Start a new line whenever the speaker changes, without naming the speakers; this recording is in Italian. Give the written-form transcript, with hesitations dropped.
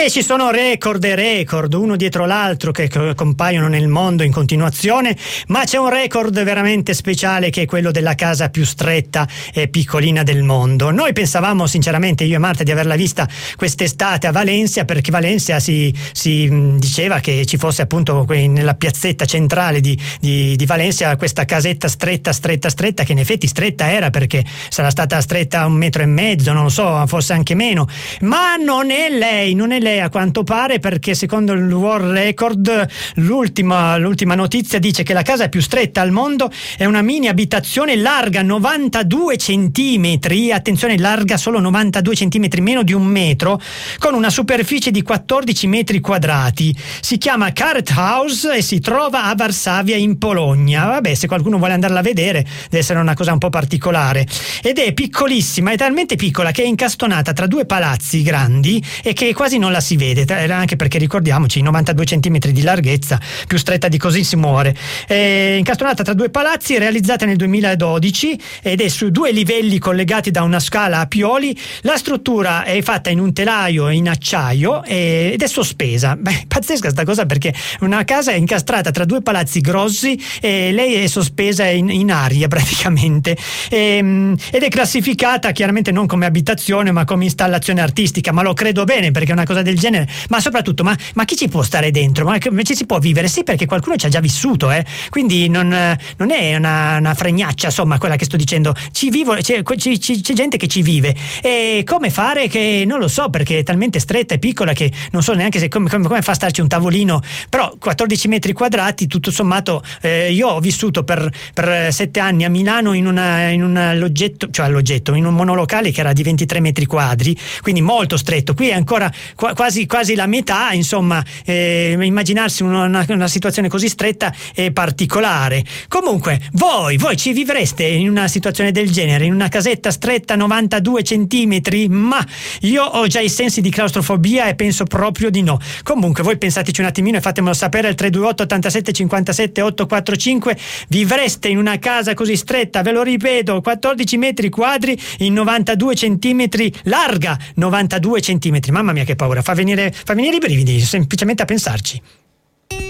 Ci sono record e record, uno dietro l'altro, che compaiono nel mondo in continuazione, ma c'è un record veramente speciale, che è quello della casa più stretta e piccolina del mondo. Noi pensavamo sinceramente, io e Marta, di averla vista quest'estate a Valencia, perché Valencia si diceva che ci fosse appunto nella piazzetta centrale di Valencia questa casetta stretta, che in effetti stretta era, perché sarà stata stretta 1,5 metri, non lo so, forse anche meno, ma non è lei a quanto pare, perché secondo il World Record l'ultima notizia dice che la casa più stretta al mondo è una mini abitazione larga 92 centimetri, attenzione, larga solo 92 centimetri, meno di 1 metro, con una superficie di 14 metri quadrati. Si chiama Carrot House e si trova a Varsavia, in Polonia. Vabbè, se qualcuno vuole andarla a vedere, deve essere una cosa un po' particolare. Ed è piccolissima, è talmente piccola che è incastonata tra 2 palazzi grandi e che quasi non la si vede, anche perché ricordiamoci, 92 centimetri di larghezza, più stretta di così si muore. È incastonata tra 2 palazzi, realizzata nel 2012 ed è su 2 livelli collegati da una scala a pioli. La struttura è fatta in un telaio in acciaio ed è sospesa. Pazzesca sta cosa, perché una casa è incastrata tra 2 palazzi grossi e lei è sospesa in aria praticamente, ed è classificata chiaramente non come abitazione ma come installazione artistica, ma lo credo bene, perché è una cosa del genere, ma soprattutto ma chi ci può stare dentro? Ma ci si può vivere? Sì, perché qualcuno ci ha già vissuto, quindi non è una fregnaccia, insomma, quella che sto dicendo. C'è gente che ci vive, e come fare? Che non lo so, perché è talmente stretta e piccola che non so neanche come fa a starci un tavolino. Però 14 metri quadrati, tutto sommato, io ho vissuto per 7 anni a Milano in un alloggetto, in un monolocale che era di 23 metri quadri, quindi molto stretto. Qui è ancora quasi la metà, insomma. Immaginarsi una situazione così stretta è particolare. Comunque voi ci vivreste in una situazione del genere, in una casetta stretta 92 centimetri? Ma io ho già i sensi di claustrofobia e penso proprio di no. Comunque voi pensateci un attimino e fatemelo sapere al 328 87 57 845. Vivreste in una casa così stretta, ve lo ripeto, 14 metri quadri in 92 centimetri, larga 92 centimetri? Mamma mia, che paura, fa venire i brividi semplicemente a pensarci.